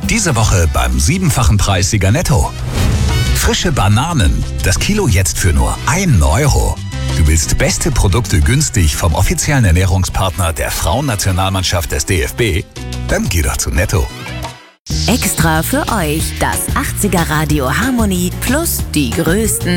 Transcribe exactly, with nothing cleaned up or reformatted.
Diese Woche beim siebenfachen Preissieger Netto. Frische Bananen, das Kilo jetzt für nur einen Euro. Du willst beste Produkte günstig vom offiziellen Ernährungspartner der Frauennationalmannschaft des D F B? Dann geh doch zu Netto. Extra für euch das achtziger Radio Harmonie plus die größten